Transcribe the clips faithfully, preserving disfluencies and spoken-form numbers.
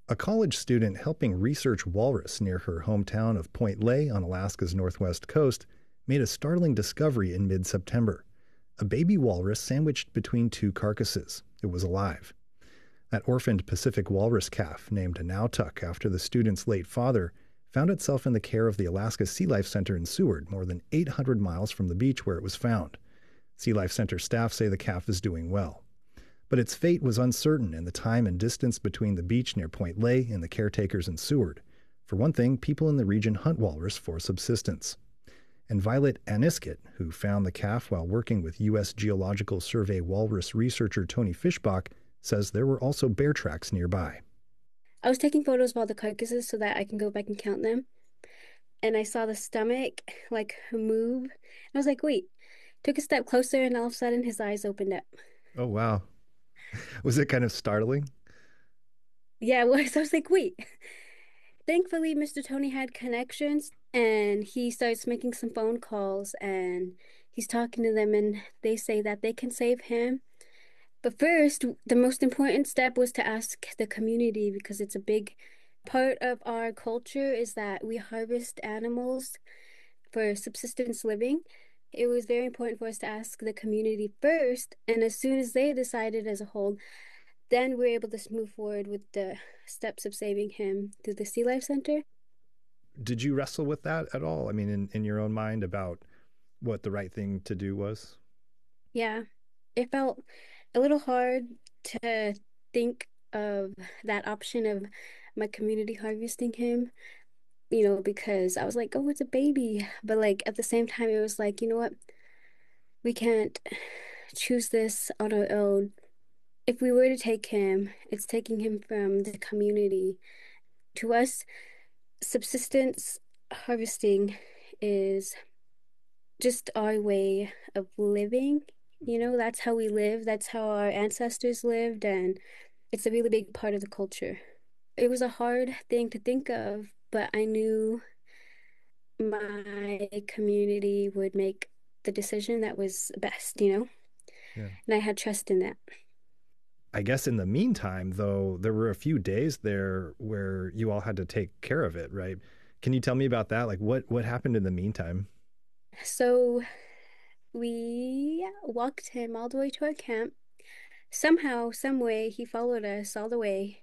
A college student helping research walrus near her hometown of Point Lay on Alaska's northwest coast made a startling discovery in mid September. A baby walrus sandwiched between two carcasses. It was alive. That orphaned Pacific walrus calf, named Nautuk after the student's late father, found itself in the care of the Alaska Sea Life Center in Seward, more than eight hundred miles from the beach where it was found. Sea Life Center staff say the calf is doing well. But its fate was uncertain in the time and distance between the beach near Point Lay and the caretakers in Seward. For one thing, people in the region hunt walrus for subsistence. And Violet Aniskit, who found the calf while working with U S Geological Survey walrus researcher Tony Fischbach, says there were also bear tracks nearby. I was taking photos of all the carcasses so that I can go back and count them. And I saw the stomach like move. And I was like, wait. Took a step closer and all of a sudden his eyes opened up. Oh, wow. Was it kind of startling? Yeah, it was. I was like, wait. Thankfully, Mister Tony had connections and he starts making some phone calls and he's talking to them and they say that they can save him. But first, the most important step was to ask the community because it's a big part of our culture is that we harvest animals for subsistence living. It was very important for us to ask the community first, and as soon as they decided as a whole, then we were able to move forward with the steps of saving him through the Sea Life Center. Did you wrestle with that at all? I mean, in, in your own mind about what the right thing to do was? Yeah, it felt a little hard to think of that option of my community harvesting him, you know, because I was like, oh, it's a baby. But like at the same time, it was like, you know what? We can't choose this on our own. If we were to take him, it's taking him from the community. To us, subsistence harvesting is just our way of living. You know, that's how we live, that's how our ancestors lived, and it's a really big part of the culture. It was a hard thing to think of, but I knew my community would make the decision that was best, you know? Yeah. And I had trust in that. I guess in the meantime, though, there were a few days there where you all had to take care of it, right? Can you tell me about that? Like what what happened in the meantime? So we walked him all the way to our camp. Somehow, some way, he followed us all the way.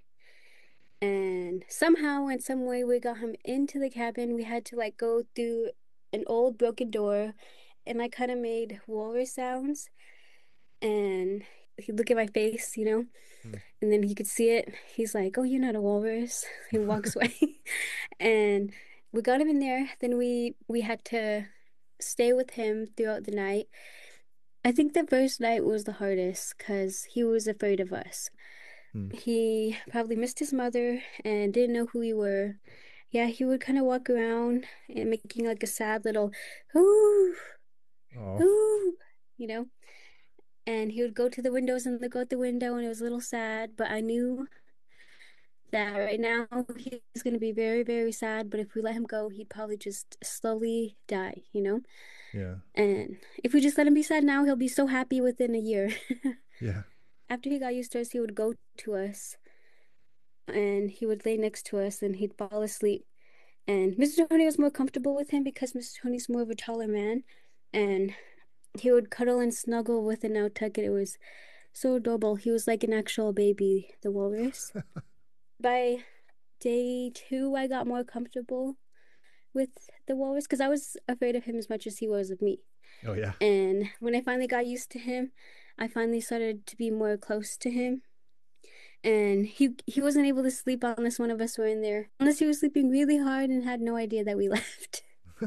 And somehow, in some way, we got him into the cabin. We had to like go through an old broken door, and I kind of made walrus sounds. And he'd look at my face, you know, Hmm. and then he could see it. He's like, "Oh, you're not a walrus." He walks away, and we got him in there. Then we we had to stay with him throughout the night. I think the first night was the hardest because he was afraid of us. Hmm. He probably missed his mother and didn't know who we were. Yeah, he would kind of walk around and making like a sad little ooh, Oh, ooh, you know. And he would go to the windows and look out the window, and it was a little sad. But I knew that right now he's going to be very, very sad. But if we let him go, he'd probably just slowly die, you know. yeah. And if we just let him be sad now, he'll be so happy within a year. Yeah. After he got used to us, he would go to us and he would lay next to us and he'd fall asleep. And Mister Tony was more comfortable with him because Mister Tony's more of a taller man. And he would cuddle and snuggle with an Nantucket. It was so adorable. He was like an actual baby, the walrus. By day two, I got more comfortable with the walrus because I was afraid of him as much as he was of me. Oh, yeah. And when I finally got used to him, I finally started to be more close to him. And he he wasn't able to sleep unless one of us were in there. Unless he was sleeping really hard and had no idea that we left.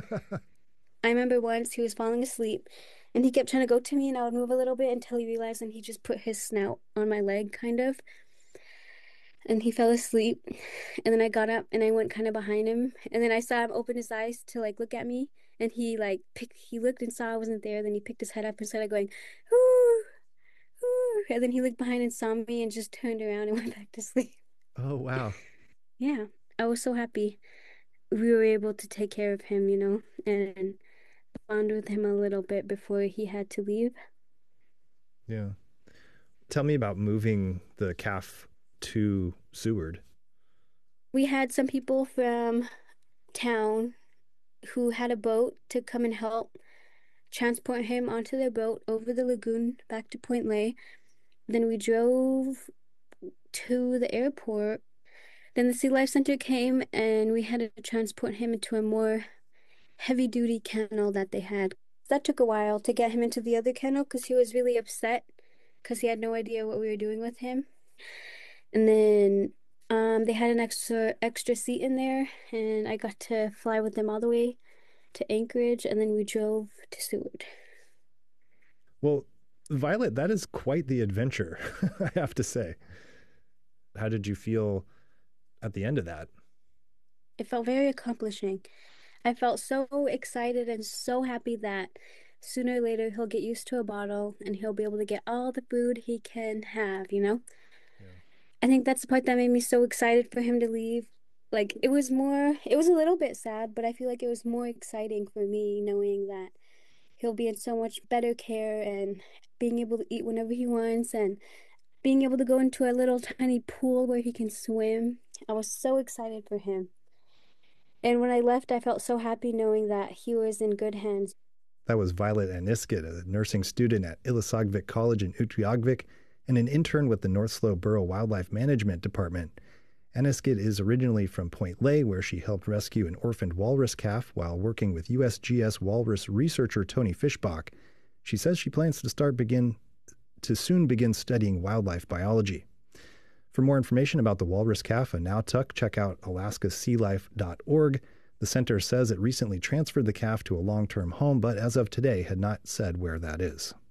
I remember once he was falling asleep and he kept trying to go to me and I would move a little bit until he realized and he just put his snout on my leg kind of. And he fell asleep. And then I got up and I went kind of behind him. And then I saw him open his eyes to like look at me. And he like picked, he looked and saw I wasn't there. Then he picked his head up and started going, ooh, ooh. And then he looked behind and saw me and just turned around and went back to sleep. Oh, wow. Yeah, I was so happy we were able to take care of him, you know, and bond with him a little bit before he had to leave. Yeah. Tell me about moving the calf to Seward. We had some people from town who had a boat to come and help transport him onto their boat over the lagoon back to Point Lay. Then we drove to the airport. Then the Sea Life Center came and we had to transport him into a more heavy duty kennel that they had. That took a while to get him into the other kennel because he was really upset because he had no idea what we were doing with him. And then um, they had an extra extra seat in there, and I got to fly with them all the way to Anchorage, and then we drove to Seward. Well, Violet, that is quite the adventure, I have to say. How did you feel at the end of that? It felt very accomplishing. I felt so excited and so happy that sooner or later he'll get used to a bottle and he'll be able to get all the food he can have, you know? Yeah. I think that's the part that made me so excited for him to leave. Like, it was more, it was a little bit sad, but I feel like it was more exciting for me knowing that he'll be in so much better care and being able to eat whenever he wants and being able to go into a little tiny pool where he can swim. I was so excited for him. And when I left, I felt so happy knowing that he was in good hands. That was Violet Aniskit, a nursing student at Illisagvik College in Utqiagvik and an intern with the North Slope Borough Wildlife Management Department. Aniskit is originally from Point Lay, where she helped rescue an orphaned walrus calf while working with U S G S walrus researcher Tony Fischbach. She says she plans to start begin to soon begin studying wildlife biology. For more information about the walrus calf and Nautch, check out alaska sea life dot org. The center says it recently transferred the calf to a long-term home, but as of today had not said where that is.